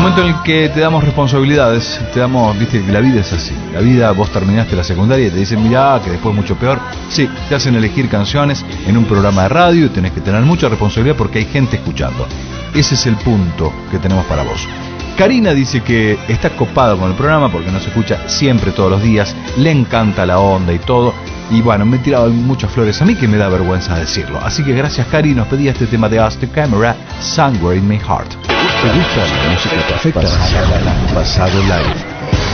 momento en el que te damos responsabilidades, viste que la vida es así. La vida, vos terminaste la secundaria y te dicen, mirá, que después es mucho peor. Sí, te hacen elegir canciones en un programa de radio y tenés que tener mucha responsabilidad porque hay gente escuchando. Ese es el punto que tenemos para vos. Karina dice que está copada con el programa porque nos escucha siempre, todos los días, le encanta la onda y todo. Y bueno, me he tirado muchas flores a mí que me da vergüenza decirlo. Así que gracias, Cari, nos pedía este tema de Ask the Camera, Somewhere in My Heart. ¿Te gusta la música perfecta? Pasado live.